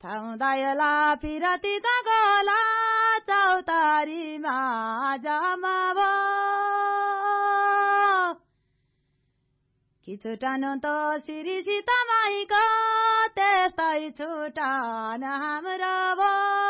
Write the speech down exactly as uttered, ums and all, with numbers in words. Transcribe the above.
थाउदायला फिरती त गोला चौतारीमा जमा भो कि छुटानु त श्री सीता माईको त्यस्तै छुटान हाम्रो भो